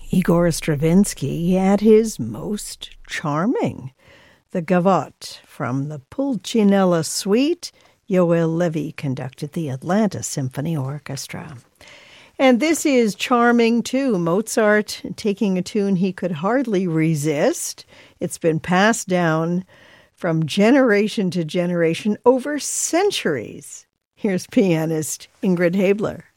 Igor Stravinsky at his most charming. The Gavotte from the Pulcinella Suite. Yoel Levy conducted the Atlanta Symphony Orchestra. And this is charming, too. Mozart taking a tune he could hardly resist. It's been passed down from generation to generation over centuries. Here's pianist Ingrid Haebler.